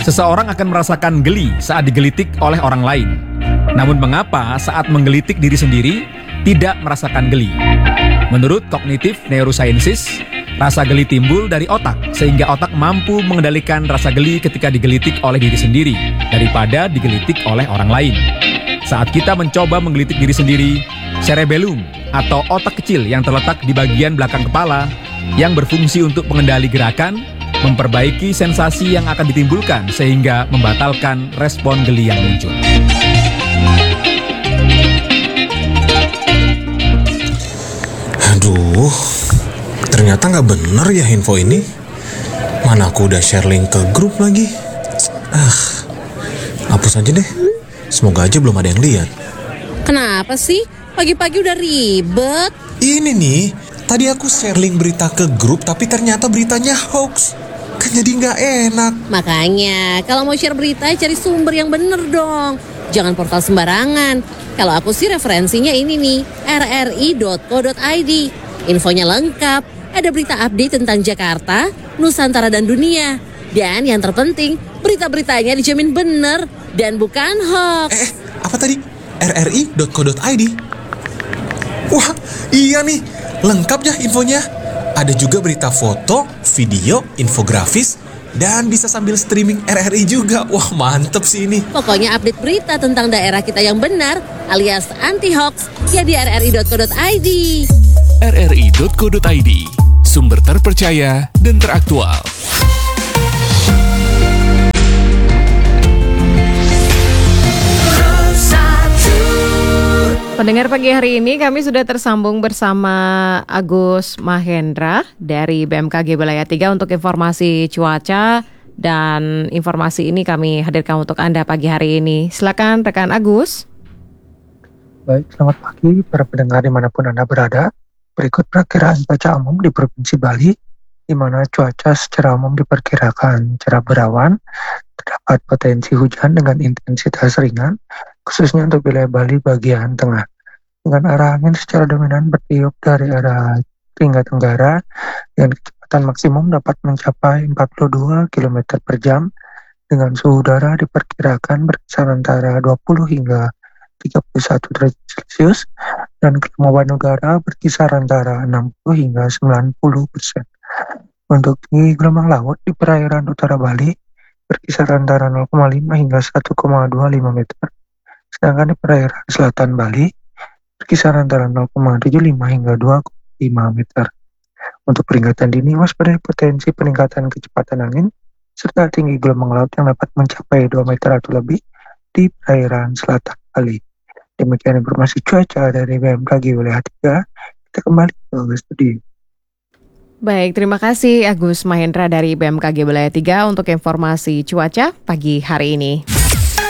Seseorang akan merasakan geli saat digelitik oleh orang lain. Namun mengapa saat menggelitik diri sendiri tidak merasakan geli? Menurut Cognitive Neurosciences, rasa geli timbul dari otak, sehingga otak mampu mengendalikan rasa geli ketika digelitik oleh diri sendiri daripada digelitik oleh orang lain. Saat kita mencoba menggelitik diri sendiri, cerebellum atau otak kecil yang terletak di bagian belakang kepala yang berfungsi untuk mengendali gerakan, memperbaiki sensasi yang akan ditimbulkan sehingga membatalkan respon geli yang muncul. Aduh, ternyata nggak bener ya info ini. Mana aku udah share link ke grup lagi. Hapus aja deh. Semoga aja belum ada yang lihat. Kenapa sih? Pagi-pagi udah ribet. Ini nih, tadi aku share link berita ke grup tapi ternyata beritanya hoax. Kan jadi nggak enak. Makanya, kalau mau share berita, cari sumber yang bener dong. Jangan portal sembarangan. Kalau aku sih referensinya ini nih, rri.co.id. Infonya lengkap, ada berita update tentang Jakarta, Nusantara dan dunia. Dan yang terpenting, berita-beritanya dijamin bener dan bukan hoax. Apa tadi? rri.co.id. Wah, iya nih, lengkap ya infonya. Ada juga berita foto, video, infografis, dan bisa sambil streaming RRI juga. Wah, mantep sih ini. Pokoknya update berita tentang daerah kita yang benar alias anti-hoax ya di rri.co.id. rri.co.id, sumber terpercaya dan teraktual. Pendengar pagi hari ini kami sudah tersambung bersama Agus Mahendra dari BMKG Wilayah 3 untuk informasi cuaca, dan informasi ini kami hadirkan untuk Anda pagi hari ini. Silakan rekan Agus. Baik, selamat pagi para pendengar dimanapun Anda berada. Berikut perkiraan cuaca umum di Provinsi Bali, di mana cuaca secara umum diperkirakan cerah berawan, terdapat potensi hujan dengan intensitas ringan, khususnya untuk wilayah Bali bagian tengah. Dengan arah angin secara dominan bertiup dari arah Lingga Tenggara, dengan kecepatan maksimum dapat mencapai 42 km per jam, dengan suhu udara diperkirakan berkisar antara 20 hingga 31 derajat Celcius, dan kelembaban udara berkisar antara 60 hingga 90%. Untuk tinggi gelombang laut di perairan utara Bali berkisar antara 0,5 hingga 1,25 meter. Sedangkan di perairan selatan Bali berkisar antara 0,75 hingga 2,5 meter. Untuk peringatan dini, waspadai potensi peningkatan kecepatan angin serta tinggi gelombang laut yang dapat mencapai 2 meter atau lebih di perairan selatan Bali. Demikian informasi cuaca dari BMKG Wilayah 3. Kita kembali ke studio. Baik, terima kasih Agus Mahendra dari BMKG Wilayah 3 untuk informasi cuaca pagi hari ini.